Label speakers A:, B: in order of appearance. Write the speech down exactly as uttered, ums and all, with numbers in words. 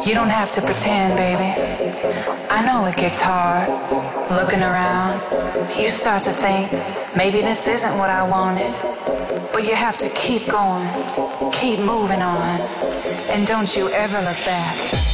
A: You don't have to pretend, baby. I know it gets hard. Looking around, you start to think, maybe this isn't what I wanted. But you have to keep going, keep moving on, and don't you ever look back.